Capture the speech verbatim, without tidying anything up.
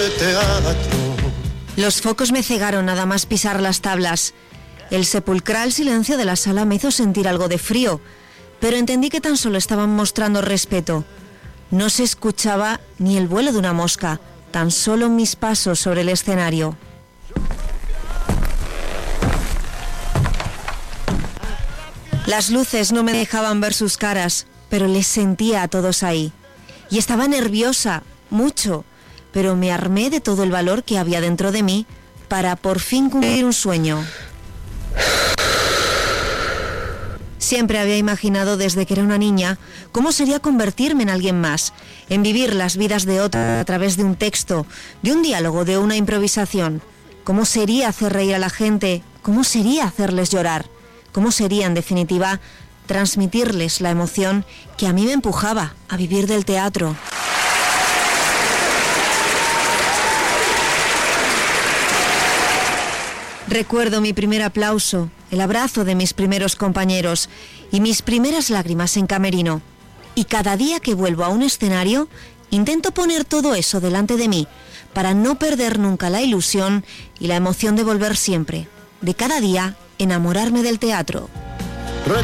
Los focos me cegaron nada más pisar las tablas. El sepulcral silencio de la sala me hizo sentir algo de frío, pero entendí que tan solo estaban mostrando respeto. No se escuchaba ni el vuelo de una mosca, tan solo mis pasos sobre el escenario. Las luces no me dejaban ver sus caras, pero les sentía a todos ahí. Y estaba nerviosa, mucho, pero me armé de todo el valor que había dentro de mí para por fin cumplir un sueño. Siempre había imaginado desde que era una niña cómo sería convertirme en alguien más, en vivir las vidas de otros a través de un texto, de un diálogo, de una improvisación. Cómo sería hacer reír a la gente, cómo sería hacerles llorar, cómo sería, en definitiva, transmitirles la emoción que a mí me empujaba a vivir del teatro. Recuerdo mi primer aplauso, el abrazo de mis primeros compañeros y mis primeras lágrimas en camerino. Y cada día que vuelvo a un escenario, intento poner todo eso delante de mí para no perder nunca la ilusión y la emoción de volver siempre, de cada día, enamorarme del teatro.